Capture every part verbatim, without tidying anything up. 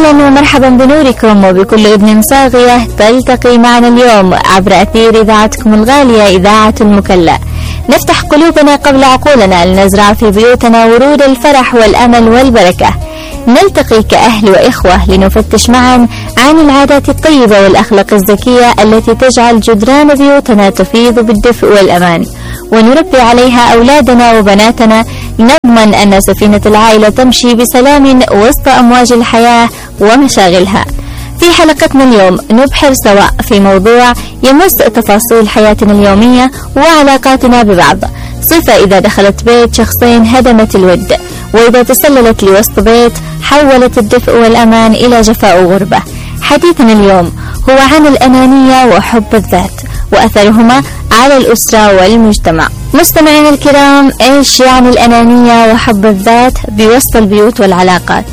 أهلا ومرحبا بنوركم وبكل ابن صاغية تلتقي معنا اليوم عبر أثير إذاعتكم الغالية إذاعة المكلا. نفتح قلوبنا قبل عقولنا لنزرع في بيوتنا ورود الفرح والأمل والبركة. نلتقي كأهل وإخوة لنفتش معا عن العادات الطيبة والأخلاق الزكية التي تجعل جدران بيوتنا تفيض بالدفء والأمان، ونربي عليها أولادنا وبناتنا، نضمن أن سفينة العائلة تمشي بسلام وسط أمواج الحياة ومشاغلها. في حلقتنا اليوم نبحر سوا في موضوع يمس تفاصيل حياتنا اليومية وعلاقاتنا ببعض، صفة إذا دخلت بيت شخصين هدمت الود، وإذا تسللت لوسط بيت حولت الدفء والأمان إلى جفاء وغربة. حديثنا اليوم هو عن الأنانية وحب الذات وأثرهما على الأسرة والمجتمع. مستمعينا الكرام، إيش يعني الأنانية وحب الذات بوسط البيوت والعلاقات؟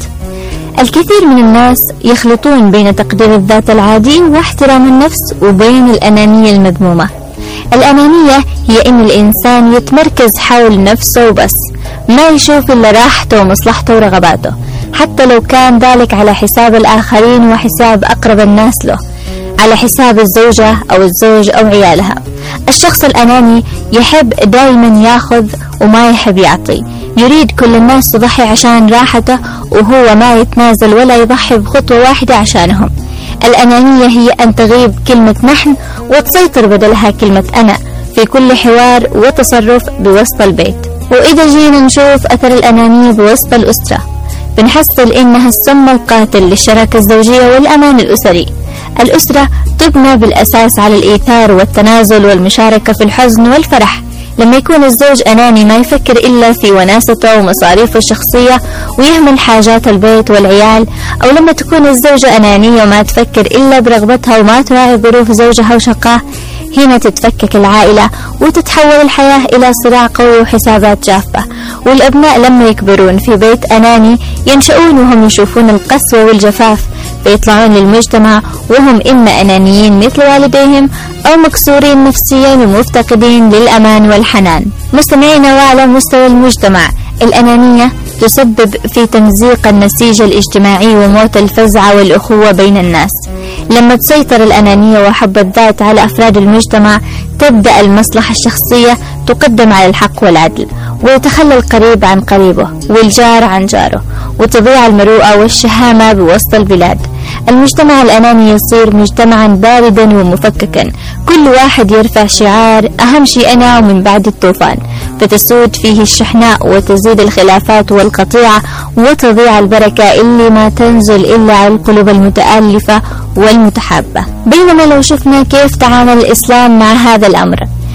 الكثير من الناس يخلطون بين تقدير الذات العادي واحترام النفس وبين الأنانية المذمومة. الأنانية هي إن الإنسان يتمركز حول نفسه وبس، ما يشوف إلا راحته ومصلحته ورغباته، حتى لو كان ذلك على حساب الآخرين وحساب أقرب الناس له، على حساب الزوجة أو الزوج أو عيالها. الشخص الأناني يحب دائما ياخذ وما يحب يعطي، يريد كل الناس تضحي عشان راحته وهو ما يتنازل ولا يضحي بخطوة واحدة عشانهم. الأنانية هي أن تغيب كلمة نحن وتسيطر بدلها كلمة أنا في كل حوار وتصرف بوسط البيت. وإذا جينا نشوف أثر الأنانية بوسط الأسرة، بنحصل إنها السم القاتل للشراكة الزوجية والأمان الأسري. الأسرة تبنى بالأساس على الإيثار والتنازل والمشاركة في الحزن والفرح. لما يكون الزوج أناني ما يفكر إلا في وناسته ومصاريفه الشخصية ويهمل حاجات البيت والعيال، أو لما تكون الزوجة أنانية وما تفكر إلا برغبتها وما تراعي ظروف زوجها وشقاه، هنا تتفكك العائلة وتتحول الحياة إلى صراع قوي وحسابات جافة. والأبناء لما يكبرون في بيت أناني ينشؤون وهم يشوفون القسوة والجفاف، فيطلعون للمجتمع وهم إما أنانيين مثل والديهم أو مكسورين نفسيا ومفتقدين للأمان والحنان. مستمعينا، وعلى مستوى المجتمع الأنانية تسبب في تمزيق النسيج الاجتماعي وموت الفزعة والأخوة بين الناس. لما تسيطر الأنانية وحب الذات على أفراد المجتمع، تبدأ المصلحة الشخصية تقدم على الحق والعدل، ويتخلى القريب عن قريبه والجار عن جاره، وتضيع المروءة والشهامة بوسط البلاد. المجتمع الأناني يصير مجتمعا باردا ومفككا، كل واحد يرفع شعار أهم شيء أنا ومن بعد الطوفان، فتسود فيه الشحناء وتزيد الخلافات والقطيعة وتضيع البركة اللي ما تنزل إلا على القلوب المتآلفة والمتحابة. بينما لو شفنا كيف تعامل الإسلام مع هذا الأمر،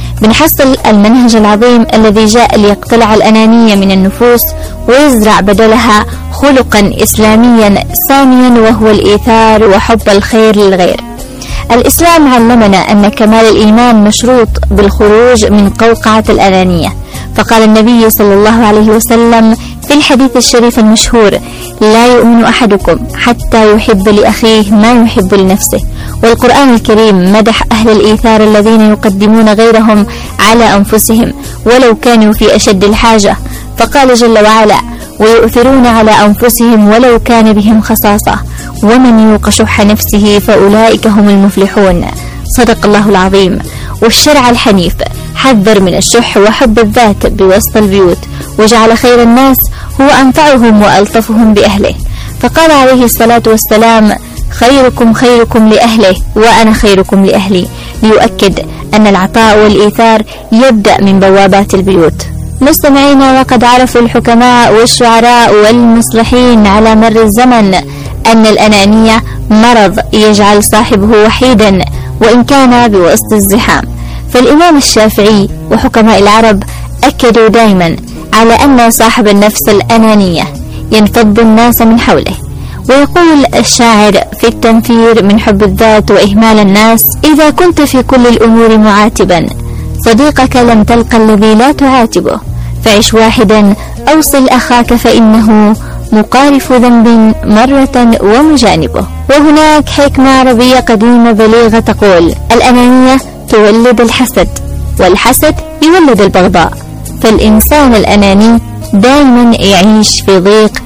بنحصل المنهج العظيم الذي جاء ليقتلع الأنانية من النفوس ويزرع بدلها خلقا إسلاميا ساميا، وهو الإيثار وحب الخير للغير. الإسلام علمنا أن كمال الإيمان مشروط بالخروج من قوقعة الأنانية، فقال النبي صلى الله عليه وسلم في الحديث الشريف المشهور: لا يؤمن أحدكم حتى يحب لأخيه ما يحب لنفسه. والقرآن الكريم مدح أهل الإيثار الذين يقدمون غيرهم على أنفسهم ولو كانوا في أشد الحاجة، فقال جل وعلا: ويؤثرون على أنفسهم ولو كان بهم خصاصة ومن يوق شح نفسه فأولئك هم المفلحون. صدق الله العظيم. والشرع الحنيف حذر من الشح وحب الذات بوسط البيوت، وجعل خير الناس هو أنفعهم وألطفهم بأهله، فقال عليه الصلاة والسلام: خيركم خيركم لأهله وأنا خيركم لأهلي، ليؤكد أن العطاء والإيثار يبدأ من بوابات البيوت. مستمعينا، وقد عرف الحكماء والشعراء والمصلحين على مر الزمن أن الأنانية مرض يجعل صاحبه وحيدا وإن كان بوسط الزحام. فالإمام الشافعي وحكماء العرب أكدوا دائما على أن صاحب النفس الأنانية ينفض الناس من حوله. ويقول الشاعر في التنفير من حب الذات وإهمال الناس: إذا كنت في كل الأمور معاتبا صديقك لم تلقى الذي لا تعاتبه، فعش واحدا أوصل أخاك فإنه مقارف ذنب مرة ومجانبه. وهناك حكمة عربية قديمة بليغة تقول: الأنانية تولد الحسد، والحسد يولد البغضاء. فالإنسان الأناني دائما يعيش في ضيق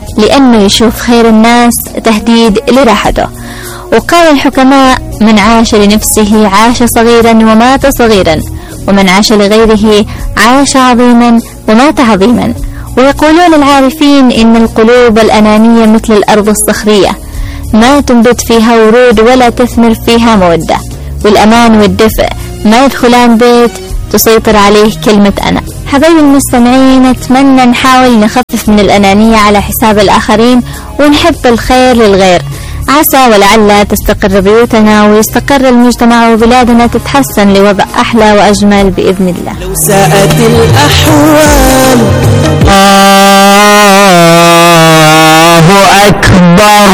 لأنه يشوف خير الناس تهديد لراحته. وقال الحكماء: من عاش لنفسه عاش صغيرا ومات صغيرا، ومن عاش لغيره عاش عظيما ومات عظيما. ويقولون العارفين إن القلوب الأنانية مثل الأرض الصخرية، ما تنبت فيها ورود ولا تثمر فيها مودة. والأمان والدفء ما يدخلان بيت تسيطر عليه كلمة أنا. حبايبي المستمعين، أتمنى نحاول نخفف من الأنانية على حساب الآخرين ونحب الخير للغير، عسى ولعل تستقر بيوتنا ويستقر المجتمع وبلادنا تتحسن لوضع أحلى وأجمل بإذن الله. لو ساءت الأحوال الله أكبر.